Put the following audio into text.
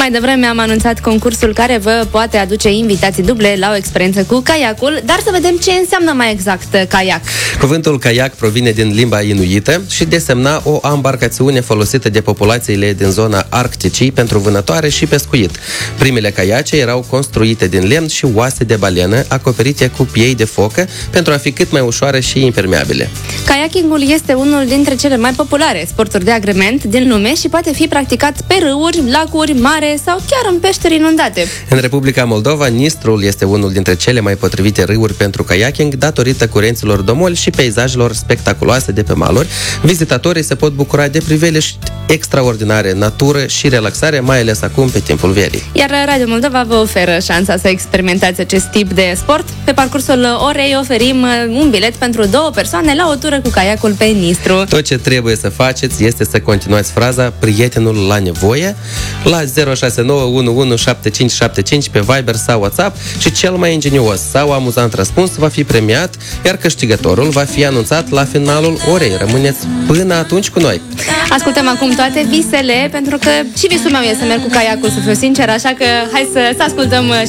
Mai devreme am anunțat concursul care vă poate aduce invitații duble la o experiență cu caiacul, dar să vedem ce înseamnă mai exact caiac. Cuvântul caiac provine din limba inuită și desemna o embarcațiune folosită de populațiile din zona Arcticii pentru vânătoare și pescuit. Primele caiace erau construite din lemn și oase de balenă, acoperite cu piei de focă pentru a fi cât mai ușoare și impermeabile. Kayakingul este unul dintre cele mai populare sporturi de agrement din lume și poate fi practicat pe râuri, lacuri, mare sau chiar în peșteri inundate. În Republica Moldova, Nistrul este unul dintre cele mai potrivite râuri pentru kayaking datorită curenților domoli și peisajelor spectaculoase de pe maluri. Vizitatorii se pot bucura de priveliști extraordinare, natură și relaxare, mai ales acum pe timpul verii. Iar Radio Moldova vă oferă șansa să experimentați acest tip de sport. Pe parcursul orei oferim un bilet pentru 2 persoane la o tură cu caiacul pe Nistru. Tot ce trebuie să faceți este să continuați fraza "prietenul la nevoie" la 069117575 pe Viber sau WhatsApp și cel mai ingenios sau amuzant răspuns va fi premiat, iar câștigătorul va fi anunțat la finalul orei. Rămâneți până atunci cu noi. Ascultăm acum toate visele, pentru că și visul meu e să merg cu caiacul, să fiu sincer, așa că hai să ascultăm